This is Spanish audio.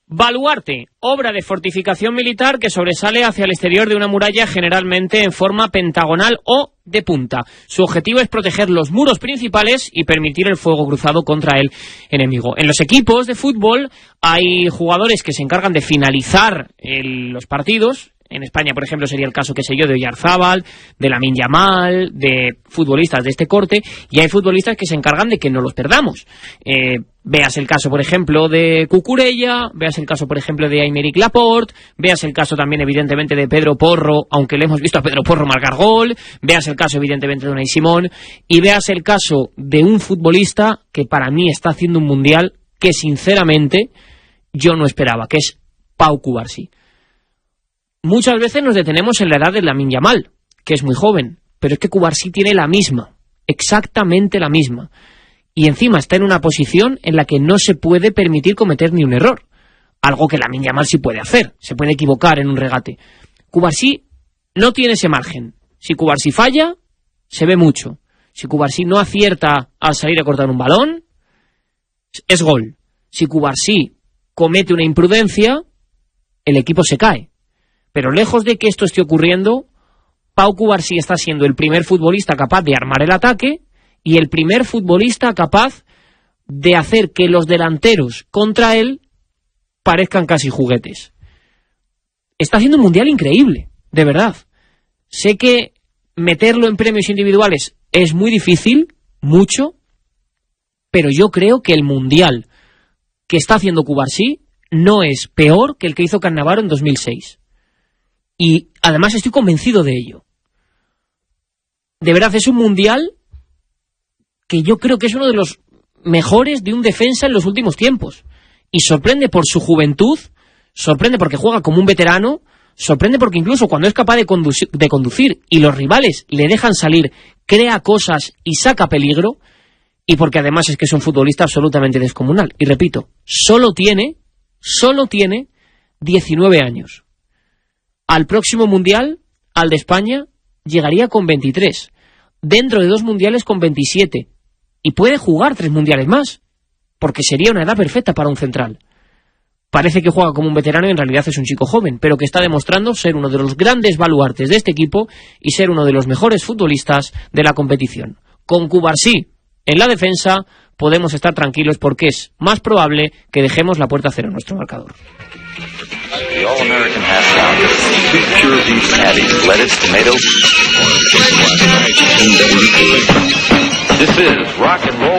Baluarte, obra de fortificación militar que sobresale hacia el exterior de una muralla generalmente en forma pentagonal o de punta. Su objetivo es proteger los muros principales y permitir el fuego cruzado contra el enemigo. En los equipos de fútbol hay jugadores que se encargan de finalizar los partidos. En España, por ejemplo, sería el caso, qué sé yo, de Oyarzábal, de Lamine Yamal, de futbolistas de este corte, y hay futbolistas que se encargan de que no los perdamos. Veas el caso, por ejemplo, de Cucurella, veas el caso, por ejemplo, de Aymeric Laporte, veas el caso también, evidentemente, de Pedro Porro, aunque le hemos visto a Pedro Porro marcar gol, veas el caso, evidentemente, de Unai Simón, y veas el caso de un futbolista que para mí está haciendo un mundial que, sinceramente, yo no esperaba, que es Pau Cubarsí. Muchas veces nos detenemos en la edad de Lamine Yamal, que es muy joven, pero es que Cubarsí tiene la misma, exactamente la misma. Y encima está en una posición en la que no se puede permitir cometer ni un error. Algo que Lamine Yamal sí puede hacer, se puede equivocar en un regate. Cubarsí no tiene ese margen. Si Cubarsí falla, se ve mucho. Si Cubarsí no acierta al salir a cortar un balón, es gol. Si Cubarsí comete una imprudencia, el equipo se cae. Pero lejos de que esto esté ocurriendo, Pau Cubarsí está siendo el primer futbolista capaz de armar el ataque y el primer futbolista capaz de hacer que los delanteros contra él parezcan casi juguetes. Está haciendo un mundial increíble, de verdad. Sé que meterlo en premios individuales es muy difícil, mucho, pero yo creo que el mundial que está haciendo Cubarsí no es peor que el que hizo Cannavaro en 2006. Y además estoy convencido de ello. De verdad, es un mundial que yo creo que es uno de los mejores de un defensa en los últimos tiempos. Y sorprende por su juventud, sorprende porque juega como un veterano, sorprende porque incluso cuando es capaz de conducir y los rivales le dejan salir, crea cosas y saca peligro, y porque además es que es un futbolista absolutamente descomunal. Y repito, solo tiene 19 años. Al próximo mundial, al de España, llegaría con 23. Dentro de 2 mundiales con 27. Y puede jugar 3 mundiales más, porque sería una edad perfecta para un central. Parece que juega como un veterano y en realidad es un chico joven, pero que está demostrando ser uno de los grandes baluartes de este equipo y ser uno de los mejores futbolistas de la competición. Con Cubarsí en la defensa podemos estar tranquilos porque es más probable que dejemos la puerta a cero en nuestro marcador. The All-American Half Pounder. 2 pure beef patties, lettuce, tomato. This is rock and roll.